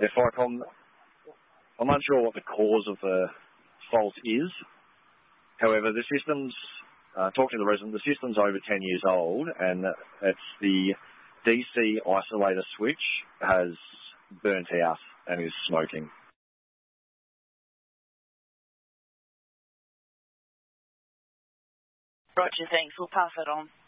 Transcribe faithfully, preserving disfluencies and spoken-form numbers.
If like I'm, I'm unsure what the cause of the fault is. However, the system's, uh, talking to the resident, the system's over ten years old, and it's the D C isolator switch has burnt out and is smoking. Roger, thanks. We'll pass that on.